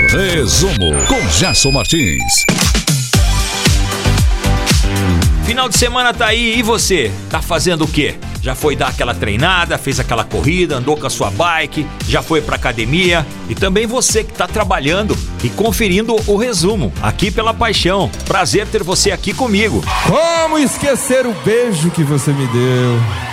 Resumo com Gerson Martins. Final de semana tá aí, e você? Tá fazendo o quê? Já foi dar aquela treinada, fez aquela corrida, andou com a sua bike, já foi pra academia? E também você que tá trabalhando e conferindo o resumo aqui pela Paixão. Prazer ter você aqui comigo. Como esquecer o beijo que você me deu?